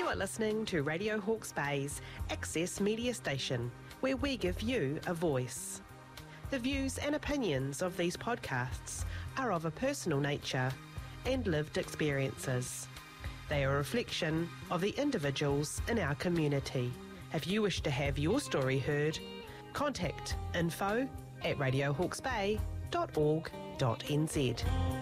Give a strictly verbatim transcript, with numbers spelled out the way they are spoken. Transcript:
You are listening to Radio Hawke's Bay's Access Media Station, where we give you a voice. The views and opinions of these podcasts are of a personal nature and lived experiences. They are a reflection of the individuals in our community. If you wish to have your story heard, contact info at radio hawke's bay dot org dot n z.